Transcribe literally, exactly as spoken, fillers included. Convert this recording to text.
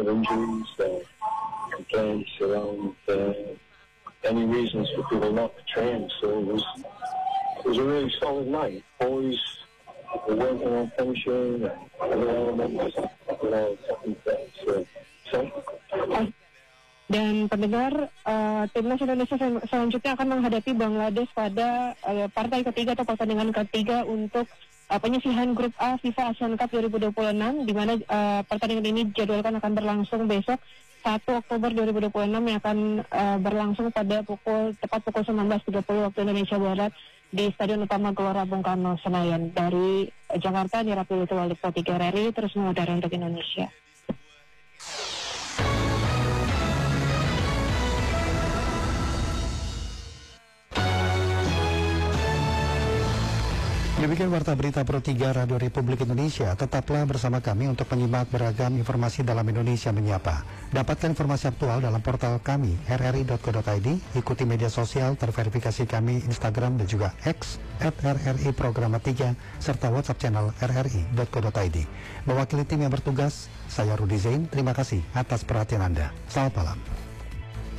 injuries, uh, complaints around uh, any reasons for people not to train. So it was it was a really solid night. Boys were working on finishing and other elements, you know, something like that. So, so Dan pendengar, uh, timnas Indonesia sel selanjutnya akan menghadapi Bangladesh pada uh, partai ketiga atau pertandingan ketiga untuk uh, penyisihan Grup A FIFA Asian Cup dua ribu dua puluh enam, di mana uh, pertandingan ini dijadwalkan akan berlangsung besok satu Oktober dua ribu dua puluh enam, yang akan uh, berlangsung pada pukul tepat pukul sembilan belas tiga puluh waktu Indonesia Barat di Stadion Utama Gelora Bung Karno Senayan. Dari uh, Jakarta, Nira Pilitu Walid tiga R R I terus mengudara untuk Indonesia. Demikian Warta Berita Pro tiga Radio Republik Indonesia. Tetaplah bersama kami untuk menyimak beragam informasi dalam Indonesia Menyapa. Dapatkan informasi aktual dalam portal kami r r i dot co dot i d. Ikuti media sosial terverifikasi kami Instagram dan juga X at R R I Programa tiga serta WhatsApp channel r r i dot co dot i d. Mewakili tim yang bertugas, saya Rudi Zain. Terima kasih atas perhatian Anda. Selamat malam.